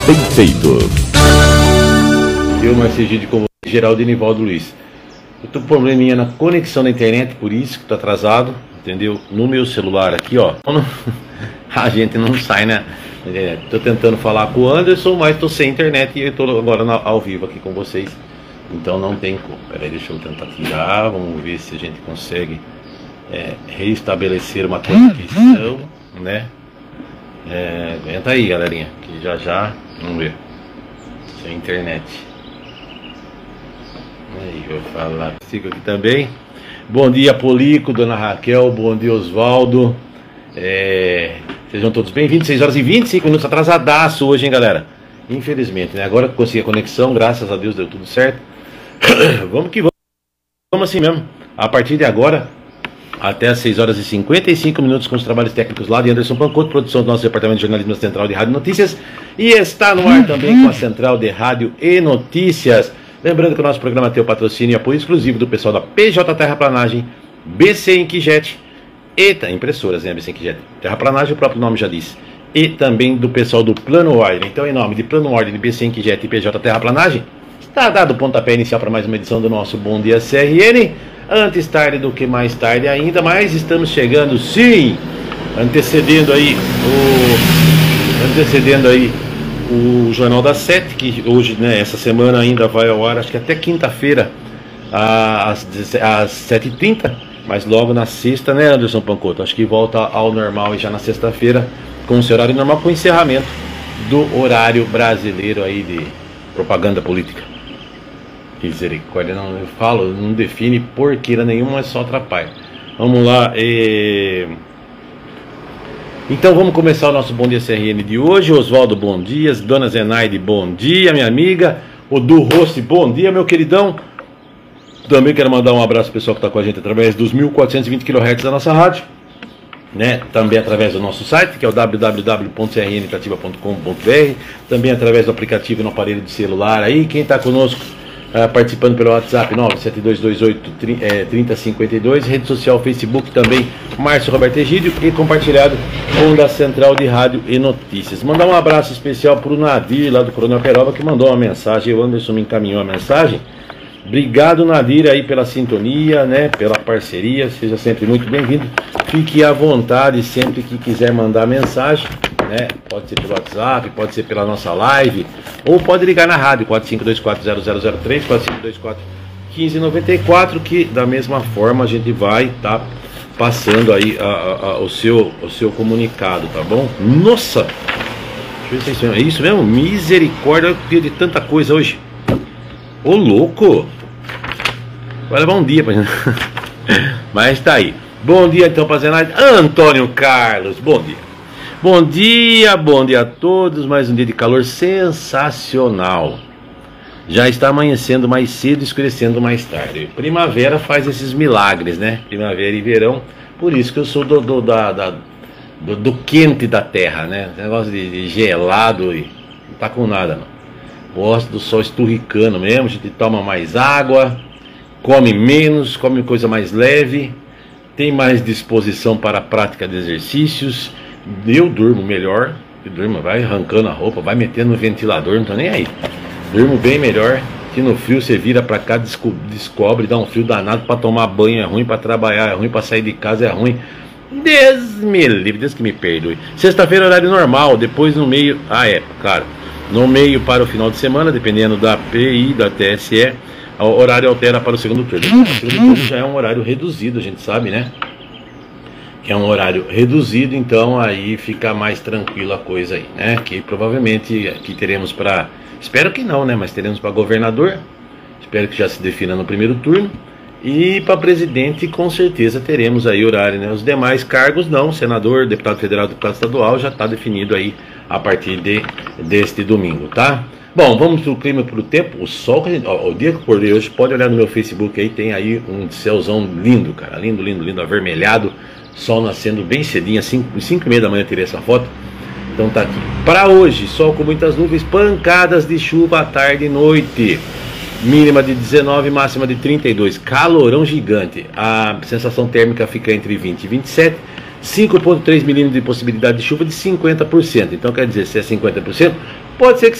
Bem feito. Eu, Marcelo Gide, com Geraldo e Nivaldo Luiz. Eu tô com probleminha na conexão da internet, por isso que tá atrasado, entendeu? No meu celular aqui, ó. A gente não sai, né? Tô tentando falar com o Anderson, mas tô sem internet e eu tô agora ao vivo aqui com vocês. Então não tem como. Peraí, deixa eu tentar tirar. Vamos ver se a gente consegue reestabelecer uma conexão, né? Aguenta aí, galerinha, que já vamos ver. Sem internet. Aí, vou falar. Sigo aqui também. Bom dia, Polico, Dona Raquel. Bom dia, Osvaldo. Sejam todos bem-vindos. 6 horas e 25 minutos atrasadaço hoje, hein, galera? Infelizmente, né? Agora que consegui a conexão, graças a Deus deu tudo certo. Vamos que vamos. Vamos assim mesmo. A partir de agora, até as 6 horas e 55 minutos, com os trabalhos técnicos lá de Anderson Pancoto, produção do nosso departamento de jornalismo da Central de Rádio Notícias. E está no ar também com a Central de Rádio e Notícias. Lembrando que o nosso programa tem o patrocínio e apoio exclusivo do pessoal da PJ Terraplanagem, BC Inquijet, ETA Impressoras, né? BC Inquijet Terraplanagem, o próprio nome já diz. E também do pessoal do Plano Ordem. Então, em nome de Plano Ordem, de BC Inquijet e PJ Terraplanagem, está dado o pontapé inicial para mais uma edição do nosso Bom Dia CRN. Antes tarde do que mais tarde ainda, mas estamos chegando, sim, antecedendo aí o Jornal das 7, que hoje, né, essa semana ainda vai ao ar, acho que até quinta-feira, às 7h30, mas logo na sexta, né, Anderson Pancoto? Acho que volta ao normal e já na sexta-feira, com o seu horário normal, com o encerramento do horário brasileiro aí de propaganda política. Misericórdia, não eu falo, não define porqueira nenhuma, é só atrapalha. Vamos lá, então vamos começar o nosso Bom Dia CRN de hoje. Osvaldo, bom dia. Dona Zenaide, bom dia, minha amiga. O Du Rossi, bom dia, meu queridão. Também quero mandar um abraço ao pessoal que está com a gente através dos 1420 kHz da nossa rádio, né? Também através do nosso site, que é o www.crnitativa.com.br. Também através do aplicativo no aparelho de celular aí. Quem está conosco participando pelo WhatsApp 97228-3052, rede social Facebook também, Márcio Roberto Egídio, e compartilhado com da Central de Rádio e Notícias. Mandar um abraço especial para o Nadir, lá do Coronel Peroba, que mandou uma mensagem. O Anderson me encaminhou a mensagem. Obrigado, Nadir, aí pela sintonia, né, pela parceria, seja sempre muito bem-vindo. Fique à vontade sempre que quiser mandar mensagem, né? Pode ser pelo WhatsApp, pode ser pela nossa live, ou pode ligar na rádio 45240003, 45241594, que da mesma forma a gente vai estar passando aí o seu comunicado, tá bom? Nossa! Deixa eu ver se é isso mesmo? Misericórdia, dia de tanta coisa hoje. Ô louco! Vai levar um dia pra gente. Mas tá aí. Bom dia então pra Zenaide. Antônio Carlos, bom dia. Bom dia a todos. Mais um dia de calor sensacional. Já está amanhecendo mais cedo e escurecendo mais tarde. Primavera faz esses milagres, né? Primavera e verão. Por isso que eu sou do quente da terra, né? Esse negócio de gelado e não tá com nada, não. Gosto do sol esturricando mesmo. A gente toma mais água, come menos, come coisa mais leve, tem mais disposição para a prática de exercícios. Eu durmo melhor, vai arrancando a roupa, vai metendo no ventilador, não tô nem aí. Durmo bem melhor, que no frio você vira pra cá, descobre, dá um frio danado, pra tomar banho é ruim, pra trabalhar é ruim, pra sair de casa é ruim. Deus me livre, Deus que me perdoe. Sexta-feira horário normal, depois no meio, claro, no meio para o final de semana, dependendo da PI, da TSE, o horário altera para o segundo turno. O segundo turno já é um horário reduzido, a gente sabe, né? Que é um horário reduzido, então aí fica mais tranquilo a coisa aí, né? Que provavelmente aqui teremos para, espero que não, né? Mas teremos para governador, espero que já se defina no primeiro turno. E para presidente com certeza teremos aí horário, né? Os demais cargos não, senador, deputado federal, deputado estadual, já está definido aí a partir deste domingo, tá? Bom, vamos pro clima, pro tempo. O sol, o dia que eu acordei hoje, pode olhar no meu Facebook aí, tem aí um céuzão lindo, cara, lindo, avermelhado, sol nascendo bem cedinho, 5h30 da manhã eu tirei essa foto. Então tá aqui. Para hoje, sol com muitas nuvens, pancadas de chuva à tarde e noite. Mínima de 19, máxima de 32. Calorão gigante. A sensação térmica fica entre 20 e 27. 5,3 milímetros de possibilidade de chuva de 50%. Então quer dizer, se é 50%, pode ser que